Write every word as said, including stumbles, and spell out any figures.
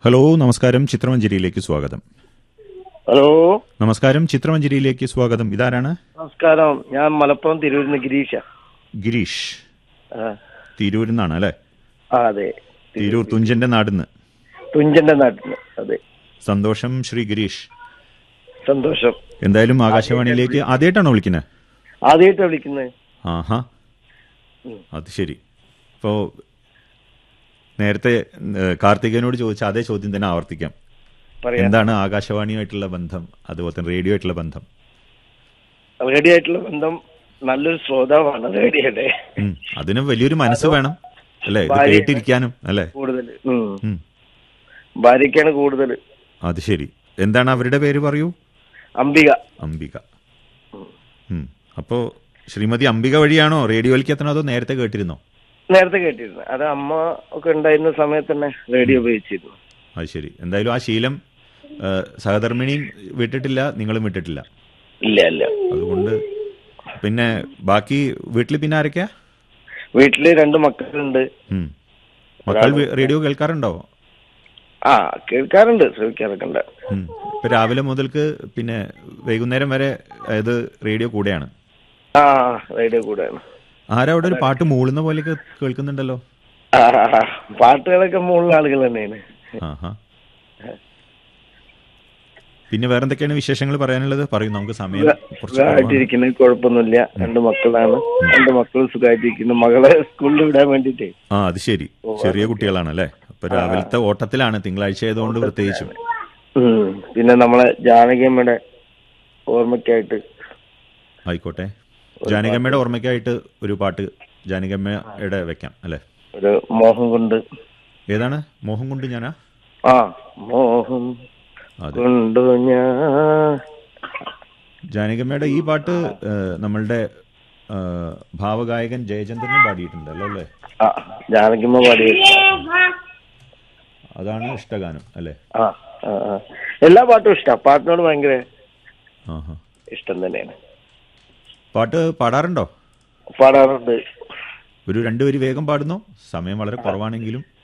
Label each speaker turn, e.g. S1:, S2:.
S1: Hello, നമസ്കാരം. ചിത്രമഞ്ജരിയിലേക്ക് സ്വാഗതം.
S2: Hello,
S1: നമസ്കാരം. ചിത്രമഞ്ജരിയിലേക്ക് സ്വാഗതം. ഇതാരാണ്?
S2: നമസ്കാരം. ഞാൻ മലപ്പുറം തിരൂരിന്ന് ഗിരീഷ.
S1: ഗിരീഷ്
S2: ആ,
S1: തിരൂരിൽ നിന്നാണ് അല്ലേ?
S2: ആ, അതെ.
S1: തിരൂർ തുഞ്ചന്റെ നാടിന്ന്.
S2: തുഞ്ചന്റെ നാട്ടില്. അതെ.
S1: സന്തോഷം ശ്രീ ഗിരീഷ്.
S2: സന്തോഷം.
S1: എന്തായാലും ആകാശവാണിയിലേക്ക് ആദ്യമായിട്ടാണോ വിളിക്കുന്നത്?
S2: ആദ്യമായിട്ടാ വിളിക്കുന്നത്.
S1: ആഹാ, അത് ശരി. ഇപ്പോ നേരത്തെ കാർത്തികനോട് ചോദിച്ച അതേ ചോദ്യം തന്നെ ആവർത്തിക്കാം.
S2: പറയാം.
S1: എന്താണ് ആകാശവാണിയുമായിട്ടുള്ള ബന്ധം, അതുപോലെ തന്നെ റേഡിയോ ആയിട്ടുള്ള ബന്ധം?
S2: റേഡിയോ ആയിട്ടുള്ള ബന്ധം നല്ലൊരു ശ്രോതാവാണ് റേഡിയോയുടെ.
S1: ഉം, അതിന് വലിയൊരു മനസ്സ് വേണം അല്ലേ, ഇത്
S2: ഭാര്യ-
S1: കേട്ടിരിക്കാനും അല്ലേ?
S2: കൂടുതൽ
S1: ഉം,
S2: ഭാര്യക്കാണ് കൂടുതൽ.
S1: അത് ശരി. എന്താണ് അവരുടെ പേര് പറയൂ?
S2: അംബിക.
S1: അംബിക. ഉം. അപ്പോ ശ്രീമതി അംബിക വഴിയാണോ റേഡിയോയിലേക്ക് എത്തണോ, അതോ നേരത്തെ കേട്ടിരുന്നോ?
S2: നേരത്തെ കേട്ടിരുന്നു. അത് അമ്മ ഒക്കെ ഉണ്ടായിരുന്ന സമയത്ത് തന്നെ റേഡിയോ ഉപയോഗിച്ചിരുന്നു.
S1: അത് ശരി. എന്തായാലും ആ ശീലം ആ, സഹധർമ്മിണിയും വിട്ടിട്ടില്ല, നിങ്ങളും വിട്ടിട്ടില്ല.
S2: ഇല്ല ഇല്ല.
S1: അതുകൊണ്ട് പിന്നെ ബാക്കി വീട്ടിൽ പിന്നെ ആരൊക്കെയാ?
S2: വീട്ടില് രണ്ട് മക്കളുണ്ട്.
S1: ഉം. മക്കൾ വി- റേഡിയോ കേൾക്കാറുണ്ടോ?
S2: ആ, കേൾക്കാറുണ്ട്, ശ്രമിക്കാറൊക്കെ ഉണ്ട്.
S1: ഉം. ഇപ്പൊ രാവിലെ മുതൽക്ക് പിന്നെ വൈകുന്നേരം വരെ ഇത് റേഡിയോ കൂടെയാണ്.
S2: ആ, റേഡിയോ കൂടെയാണ്.
S1: ആരാ അവിടെ ഒരു പാട്ട് മൂളുന്ന പോലെയൊക്കെ കേൾക്കുന്നുണ്ടല്ലോ?
S2: ആ, പാട്ടുകളൊക്കെ മുകളിൽ ആളുകൾ തന്നെയാണ്.
S1: ആഹാ. പിന്നെ വേറെ എന്തൊക്കെയാണ് വിശേഷങ്ങൾ പറയാനുള്ളത്? പറയും, നമുക്ക് സമയം കുറച്ച് കുറവാണ്.
S2: സുഖമായിട്ടിരിക്കുന്നത്, കുഴപ്പമൊന്നുമില്ല. രണ്ട് മക്കളാണ്. രണ്ട് മക്കൾ സുഖമായിട്ടിരിക്കുന്നു. മകളെ സ്കൂളിൽ വിടാൻ വേണ്ടിട്ടേ.
S1: ആ, അത് ശരി. ചെറിയ കുട്ടികളാണല്ലേ? അപ്പൊ രാവിലത്തെ ഓട്ടത്തിലാണ്, തിങ്കളാഴ്ച ആയതുകൊണ്ട് പ്രത്യേകിച്ചും.
S2: ഉം. പിന്നെ നമ്മളെ ജാനകിയമ്മയുടെ ഓർമ്മയ്ക്കായിട്ട്
S1: ആയിക്കോട്ടെ. ജാനകമ്മയുടെ ഓർമ്മയ്ക്കായിട്ട് ഒരു പാട്ട് ജാനകമ്മയുടെ വെക്കാം അല്ലെ?
S2: ഒരു മോഹം കൊണ്ട്.
S1: ഏതാണ്? മോഹം കൊണ്ട് ഞാനാ?
S2: ആ, മോഹം
S1: അതെ.
S2: കൊണ്ടു ഞാൻ.
S1: ജാനകമ്മയുടെ ഈ പാട്ട് ഏഹ്, നമ്മളുടെ ഏഹ്, ഭാവഗായകൻ ജയചന്ദ്രനും പാടിയിട്ടുണ്ടല്ലോ അല്ലേ?
S2: ആ, ജാനകിയമ്മ പാടി.
S1: അതാണ് ഇഷ്ടഗാനം അല്ലേ?
S2: ആ, ആ, ആ. എല്ലാ പാട്ടും ഇഷ്ടം. പാട്ടിനോട് ഭയങ്കര
S1: ആഹാ.
S2: ഇഷ്ടം തന്നെയാണ്.
S1: പാട്ട് പാടാറുണ്ടോ?
S2: പാടാറുണ്ട്.
S1: ഒരു രണ്ടുപേര് വേഗം പാടുന്നു, സമയം വളരെ കുറവാണെങ്കിലും.